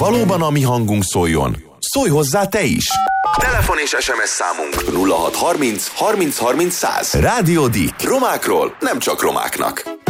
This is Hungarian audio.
valóban a mi hangunk szóljon, szólj hozzá te is! Telefon és SMS számunk 0630 30 30 100. Rádió Dick. Romákról, nem csak romáknak.